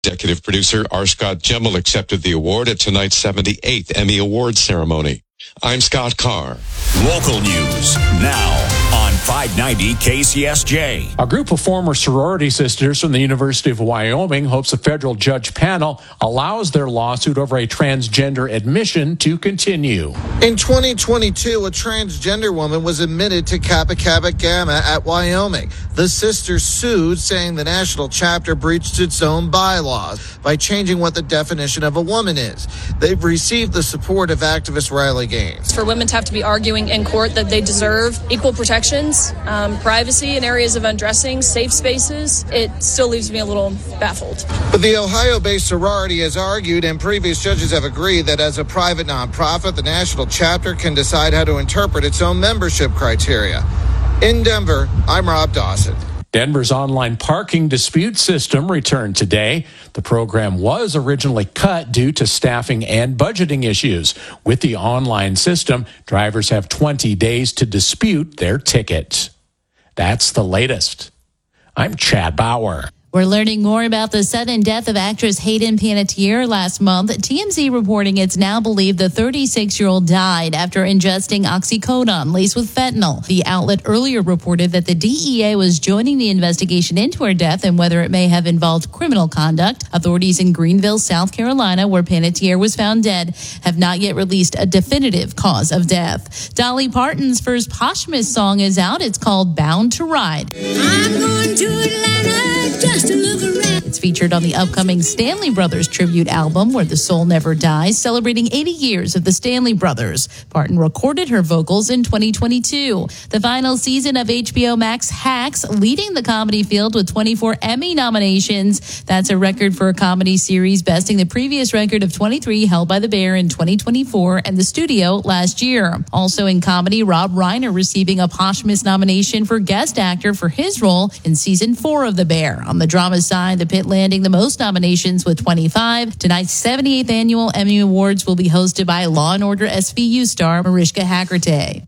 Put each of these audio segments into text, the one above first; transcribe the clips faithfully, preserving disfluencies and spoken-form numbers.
Executive producer R. Scott Gemmell accepted the award at tonight's seventy-eighth Emmy Awards ceremony. I'm Scott Carr. Local news now on five ninety K C S J. A group of former sorority sisters from the University of Wyoming hopes a federal judge panel allows their lawsuit over a transgender admission to continue. In twenty twenty-two, a transgender woman was admitted to Kappa Kappa Gamma at Wyoming. The sisters sued, saying the national chapter breached its own bylaws by changing what the definition of a woman is. They've received the support of activist Riley Gaines. For women to have to be arguing in court that they deserve equal protections, um, privacy in areas of undressing, safe spaces, it still leaves me a little baffled. But the Ohio-based sorority has argued, and previous judges have agreed, that as a private nonprofit, the national chapter can decide how to interpret its own membership criteria. In Denver, I'm Rob Dawson. Denver's online parking dispute system returned today. The program was originally cut due to staffing and budgeting issues. With the online system, drivers have twenty days to dispute their ticket. That's the latest. I'm Chad Bauer. We're learning more about the sudden death of actress Hayden Panettiere last month. T M Z reporting it's now believed the thirty-six-year-old died after ingesting oxycodone laced with fentanyl. The outlet earlier reported that the D E A was joining the investigation into her death and whether it may have involved criminal conduct. Authorities in Greenville, South Carolina, where Panettiere was found dead, have not yet released a definitive cause of death. Dolly Parton's first posthumous song is out. It's called Bound to Ride. I'm going to Atlanta just to look around. It's featured on the upcoming Stanley Brothers tribute album, Where the Soul Never Dies, celebrating eighty years of the Stanley Brothers. Parton recorded her vocals in twenty twenty-two. The final season of H B O Max Hacks, leading the comedy field with twenty-four Emmy nominations. That's a record for a comedy series, besting the previous record of twenty-three held by The Bear in twenty twenty-four and The Studio last year. Also in comedy, Rob Reiner receiving a posthumous nomination for guest actor for his role in season four of The Bear. On the drama side, The Pit landing the most nominations with twenty-five. Tonight's seventy-eighth annual Emmy Awards will be hosted by Law and Order S V U star Mariska Hargitay.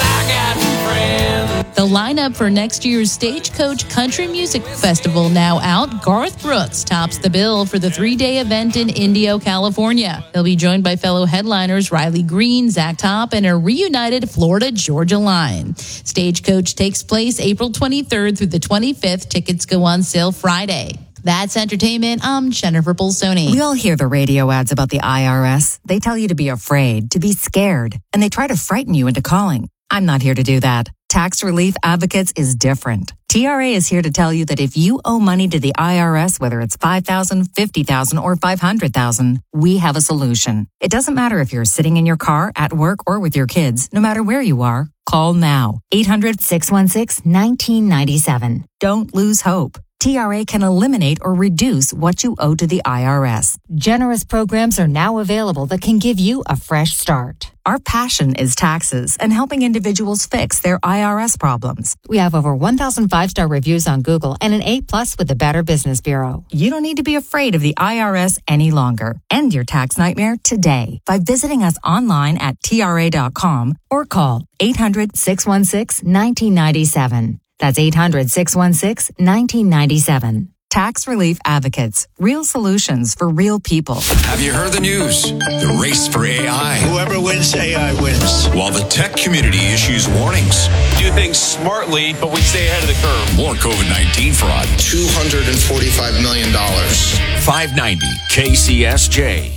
The lineup for next year's Stagecoach Country Music Festival now out. Garth Brooks tops the bill for the three-day event in Indio, California. He'll be joined by fellow headliners Riley Green, Zach Top, and a reunited Florida Georgia Line. Stagecoach takes place April twenty-third through the twenty-fifth. Tickets go on sale Friday. That's entertainment. I'm Jennifer Bolsoni. We all hear the radio ads about the I R S. They tell you to be afraid, to be scared, and they try to frighten you into calling. I'm not here to do that. Tax Relief Advocates is different. T R A is here to tell you that if you owe money to the I R S, whether it's five thousand dollars, fifty thousand dollars, or five hundred thousand dollars, we have a solution. It doesn't matter if you're sitting in your car, at work, or with your kids. No matter where you are, call now. eight hundred, six one six, one nine nine seven. Don't lose hope. T R A can eliminate or reduce what you owe to the I R S. Generous programs are now available that can give you a fresh start. Our passion is taxes and helping individuals fix their I R S problems. We have over one thousand five-star reviews on Google and an A plus with the Better Business Bureau. You don't need to be afraid of the I R S any longer. End your tax nightmare today by visiting us online at T R A dot com or call eight hundred, six one six, one nine nine seven. That's eight hundred, six one six, one nine nine seven. Tax Relief Advocates. Real solutions for real people. Have you heard the news? The race for A I. Whoever wins A I wins. While the tech community issues warnings. Do things smartly, but we stay ahead of the curve. More COVID nineteen fraud. two hundred forty-five million dollars. five ninety K C S J.